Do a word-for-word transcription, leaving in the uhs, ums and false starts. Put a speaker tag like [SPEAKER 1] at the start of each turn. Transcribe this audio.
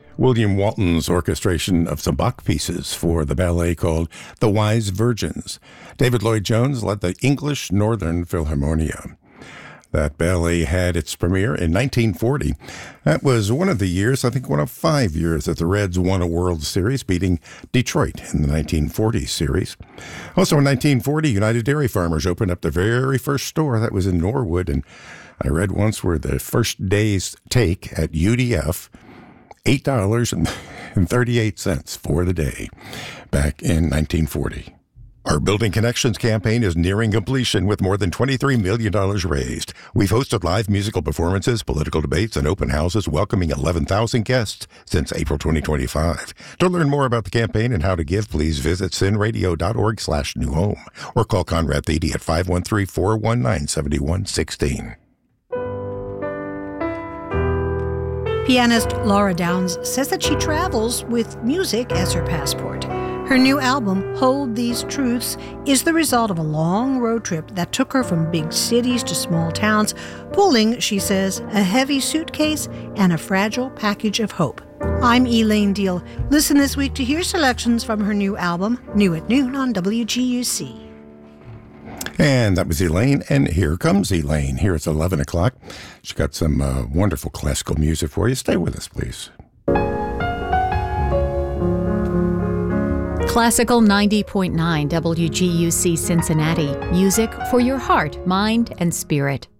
[SPEAKER 1] William Walton's orchestration of some Bach pieces for the ballet called The Wise Virgins. David Lloyd-Jones led the English Northern Philharmonia. That ballet had its premiere in nineteen forty. That was one of the years, I think one of five years, that the Reds won a World Series, beating Detroit in the nineteen forty series. Also in nineteen forty, United Dairy Farmers opened up their very first store. That was in Norwood, and I read once where the first day's take at U D F, eight dollars and thirty-eight cents for the day back in nineteen forty. Our Building Connections campaign is nearing completion with more than twenty-three million dollars raised. We've hosted live musical performances, political debates, and open houses welcoming eleven thousand guests since April twenty twenty-five. To learn more about the campaign and how to give, please visit sinradio.org slash new home or call Conrad Thede at five one three, four one nine, seven one one six.
[SPEAKER 2] Pianist Laura Downs says that she travels with music as her passport. Her new album, Hold These Truths, is the result of a long road trip that took her from big cities to small towns, pulling, she says, a heavy suitcase and a fragile package of hope. I'm Elaine Deal. Listen this week to hear selections from her new album, New at Noon on W G U C.
[SPEAKER 1] And that was Elaine, and here comes Elaine. Here it's eleven o'clock. She's got some uh, wonderful classical music for you. Stay with us, please.
[SPEAKER 3] Classical ninety point nine W G U C Cincinnati. Music for your heart, mind, and spirit.